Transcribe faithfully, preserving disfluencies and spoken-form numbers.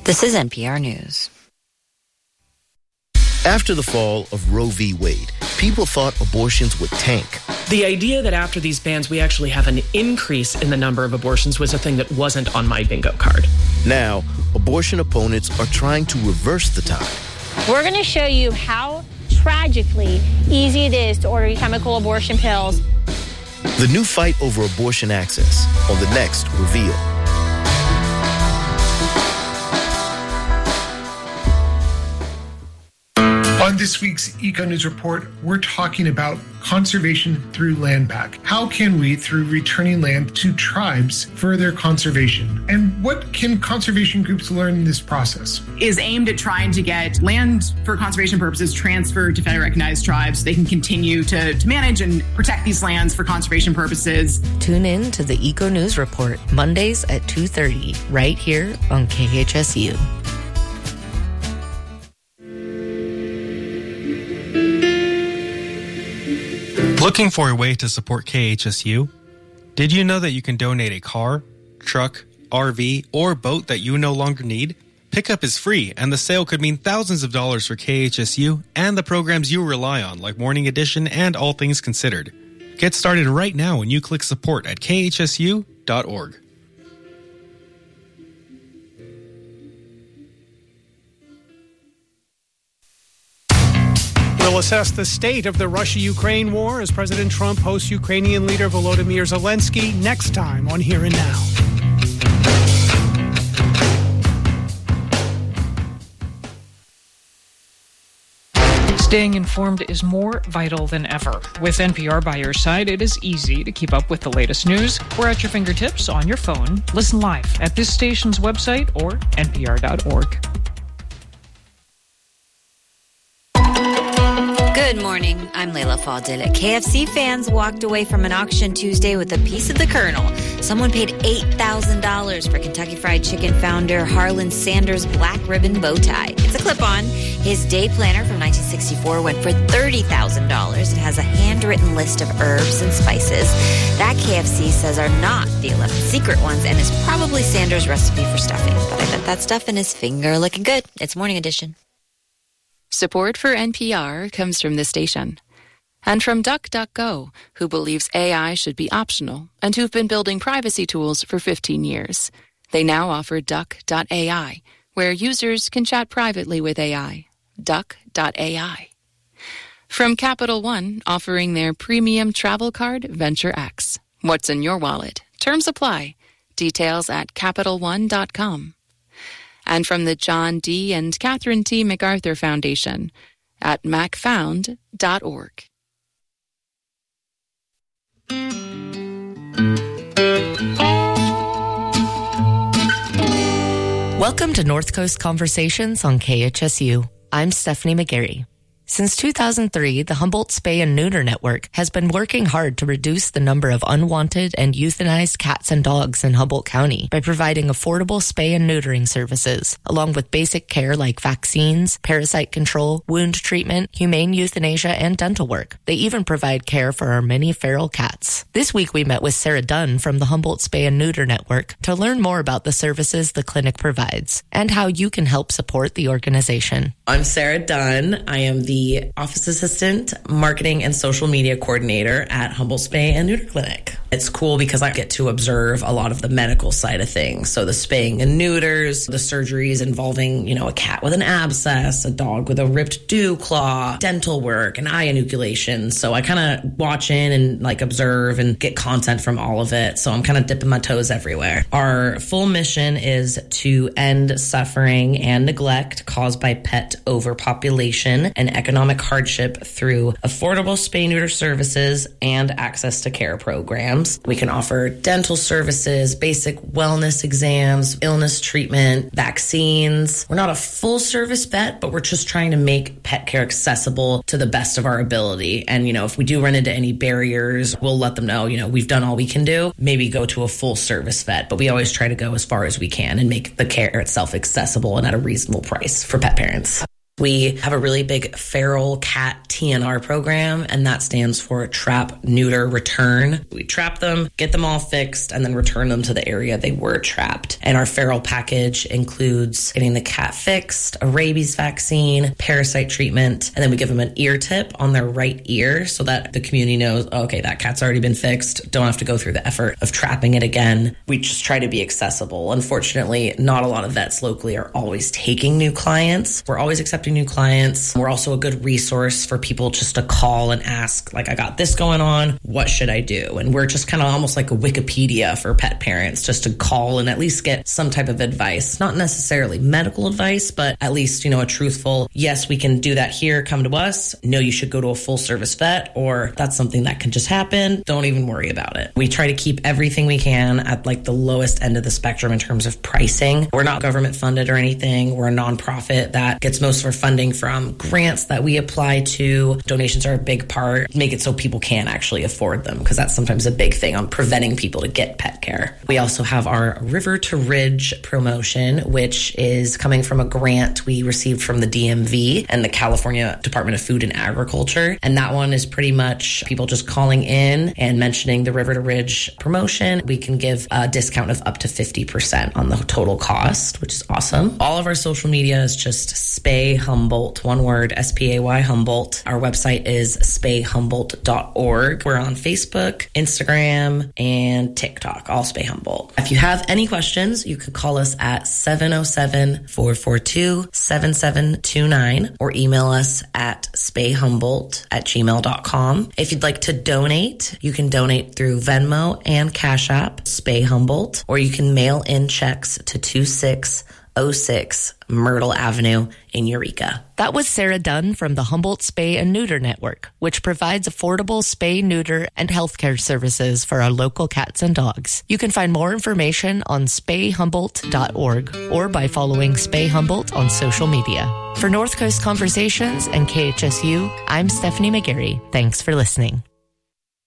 This is N P R News. After the fall of Roe v. Wade, people thought abortions would tank. The idea that after these bans we actually have an increase in the number of abortions was a thing that wasn't on my bingo card. Now, abortion opponents are trying to reverse the tide. We're going to show you how tragically easy it is to order chemical abortion pills. The new fight over abortion access on the next Reveal. On this week's Eco News Report, we're talking about conservation through land back. How can we, through returning land to tribes, further conservation? And what can conservation groups learn in this process? Is aimed at trying to get land for conservation purposes transferred to federally recognized tribes so they can continue to, to manage and protect these lands for conservation purposes. Tune in to the Eco News Report, Mondays at two thirty, right here on K H S U. Looking for a way to support K H S U? Did you know that you can donate a car, truck, R V, or boat that you no longer need? Pickup is free, and the sale could mean thousands of dollars for K H S U and the programs you rely on, like Morning Edition and All Things Considered. Get started right now when you click support at K H S U dot org. We'll assess the state of the Russia-Ukraine war as President Trump hosts Ukrainian leader Volodymyr Zelensky next time on Here and Now. Staying informed is more vital than ever. With N P R by your side, it is easy to keep up with the latest news. We're at your fingertips on your phone. Listen live at this station's website or N P R dot org. Good morning. I'm Layla Fadil. K F C fans walked away from an auction Tuesday with a piece of the Colonel. Someone paid eight thousand dollars for Kentucky Fried Chicken founder Harlan Sanders' black ribbon bow tie. It's a clip-on. His day planner from nineteen sixty-four went for thirty thousand dollars. It has a handwritten list of herbs and spices that K F C says are not the eleven secret ones and is probably Sanders' recipe for stuffing. But I bet that stuff in his finger looking good. It's Morning Edition. Support for N P R comes from this station. And from DuckDuckGo, who believes A I should be optional and who've been building privacy tools for fifteen years. They now offer Duck dot A I, where users can chat privately with A I. Duck dot A I. From Capital One, offering their premium travel card, Venture X. What's in your wallet? Terms apply. Details at Capital One dot com. And from the John D. and Catherine T. MacArthur Foundation at mac found dot org. Welcome to North Coast Conversations on K H S U. I'm Stephanie McGarry. Since two thousand three, the Humboldt Spay and Neuter Network has been working hard to reduce the number of unwanted and euthanized cats and dogs in Humboldt County by providing affordable spay and neutering services, along with basic care like vaccines, parasite control, wound treatment, humane euthanasia, and dental work. They even provide care for our many feral cats. This week we met with Sarah Dunn from the Humboldt Spay and Neuter Network to learn more about the services the clinic provides and how you can help support the organization. I'm Sarah Dunn. I am the the office assistant, marketing, and social media coordinator at Humboldt Spay and Neuter Clinic. It's cool because I get to observe a lot of the medical side of things. So the spaying and neuters, the surgeries involving, you know, a cat with an abscess, a dog with a ripped dew claw, dental work, and eye inoculation. So I kind of watch in and like observe and get content from all of it. So I'm kind of dipping my toes everywhere. Our full mission is to end suffering and neglect caused by pet overpopulation and economic hardship through affordable spay-neuter services and access to care programs. We can offer dental services, basic wellness exams, illness treatment, vaccines. We're not a full-service vet, but we're just trying to make pet care accessible to the best of our ability. And, you know, if we do run into any barriers, we'll let them know, you know, we've done all we can do. Maybe go to a full-service vet, but we always try to go as far as we can and make the care itself accessible and at a reasonable price for pet parents. We have a really big feral cat T N R program, and that stands for Trap, Neuter, Return. We trap them, get them all fixed, and then return them to the area they were trapped. And our feral package includes getting the cat fixed, a rabies vaccine, parasite treatment, and then we give them an ear tip on their right ear so that the community knows, oh, okay, that cat's already been fixed. Don't have to go through the effort of trapping it again. We just try to be accessible. Unfortunately, not a lot of vets locally are always taking new clients. We're always accepting new clients. We're also a good resource for people just to call and ask, like, I got this going on, what should I do? And we're just kind of almost like a Wikipedia for pet parents, just to call and at least get some type of advice. Not necessarily medical advice, but at least, you know, a truthful, yes, we can do that here, come to us. No, you should go to a full service vet, or that's something that can just happen. Don't even worry about it. We try to keep everything we can at like the lowest end of the spectrum in terms of pricing. We're not government funded or anything. We're a nonprofit that gets most of our funding from grants that we apply to. Donations are a big part. Make it so people can actually afford them, because that's sometimes a big thing on preventing people to get pet care. We also have our River to Ridge promotion, which is coming from a grant we received from the D M V and the California Department of Food and Agriculture. And that one is pretty much people just calling in and mentioning the River to Ridge promotion. We can give a discount of up to fifty percent on the total cost, which is awesome. All of our social media is just Spay Humboldt, one word, S P A Y Humboldt. Our website is spay humboldt dot org. We're on Facebook, Instagram, and TikTok, all Spay Humboldt. If you have any questions, you could call us at seven oh seven, four four two, seven seven two nine or email us at spayhumboldt at gmail dot com. If you'd like to donate, you can donate through Venmo and Cash App, Spay Humboldt, or you can mail in checks to two six oh six Myrtle Avenue in Eureka. That was Sarah Dunn from the Humboldt Spay and Neuter Network, which provides affordable spay, neuter, and healthcare services for our local cats and dogs. You can find more information on spay humboldt dot org or by following Spay Humboldt on social media. For North Coast Conversations and K H S U, I'm Stephanie McGarry. Thanks for listening.